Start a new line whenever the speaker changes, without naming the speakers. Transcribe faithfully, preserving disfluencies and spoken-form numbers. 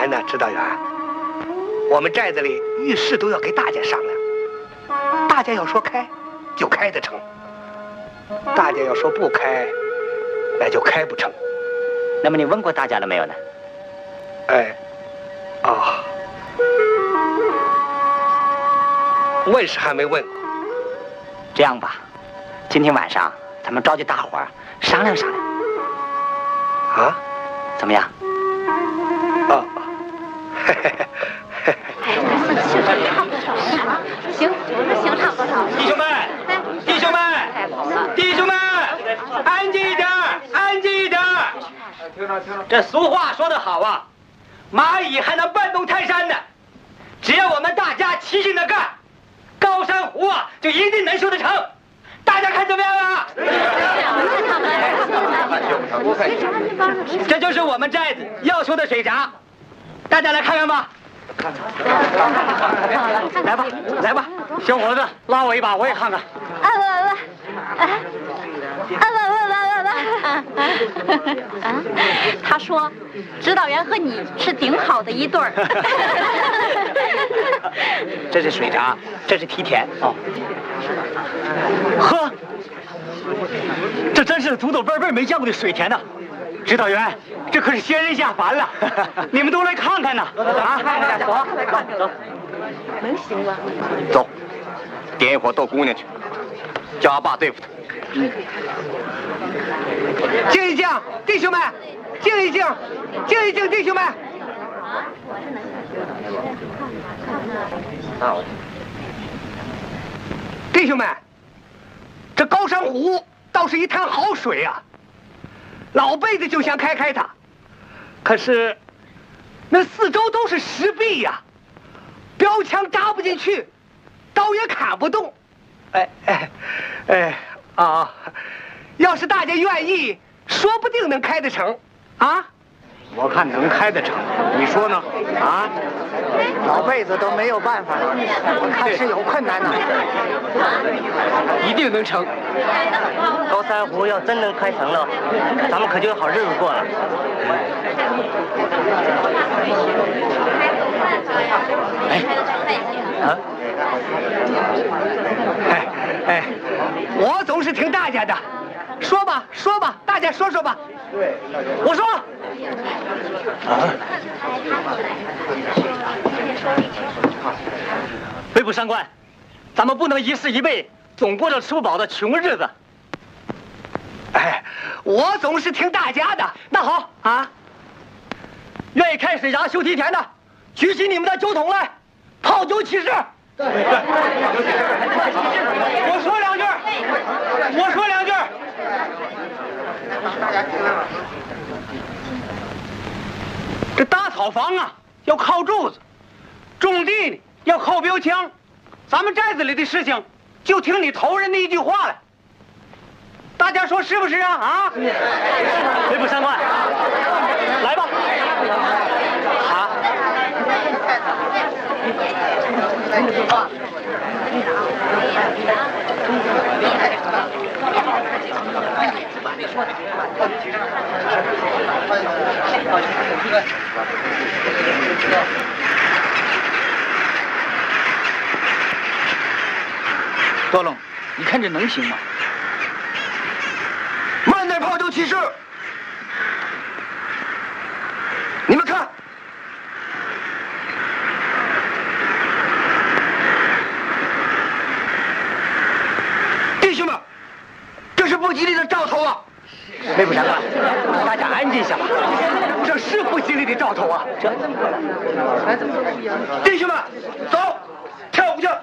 然呢，指导员，我们寨子里遇事都要给大家商量，大家要说开，就开得成；大家要说不开，那就开不成。
那么你问过大家了没有呢？
哎，啊、哦，问是还没问过。
这样吧，今天晚上咱们召集大伙儿商量商量。
啊？
怎么样？
哦。
行，行，差不多，差不多。
弟兄们，弟兄们，弟兄们，安静一点，安静一点。这俗话说得好啊，蚂蚁还能搬动泰山呢。只要我们大家齐心的干，高山湖啊就一定能修得成。大家看怎么样啊？这就是我们寨子要修的水闸，大家来看看吧。来吧，来吧，小伙子，拉我一把，我也看看。
啊不不，啊啊不不不不，啊！他说，指导员和你是顶好的一对儿。
这是水闸，这是梯田。哦。
呵，这真是祖祖辈辈没见过的水田呐！指导员，这可是仙人下凡了，你们都来看看呐！啊，走，走，走，
能行吗？
走，点一伙逗姑娘去，叫阿爸对付他。
静一静，弟兄们，静一静，静一静，弟兄们。弟兄们，这高山湖倒是一滩好水啊！老辈子就想开开它，可是那四周都是石壁呀、啊，标枪扎不进去，刀也砍不动。哎哎哎啊！要是大家愿意，说不定能开得成啊！
我看能开得成，你说呢？啊？
老辈子都没有办法，我看是有困难的。
一定能成。
高山湖要真能开成了，咱们可就有好日子过了。
哎，
啊？哎哎，我总是听大家的，说吧说吧，大家说说吧。
对，我说。啊！微部上官，咱们不能一世一辈总过着吃不饱的穷日子。
哎，我总是听大家的。
那好
啊，
愿意开水闸修梯田的，举起你们的酒桶来，泡酒起誓。对，我说两句，我说两句。这搭草房啊，要靠柱子；种地呢，要靠标枪。咱们寨子里的事情，就听你头人的一句话了。大家说是不是啊？啊！微部上官，来吧。好。
多龙，你看这能行吗？
慢点泡酒起誓。你们看，弟兄们，这是不吉利的兆头啊！
微部长官，大家安静一下吧。
这是不吉利的兆头啊！这，弟兄们，走，跳舞去。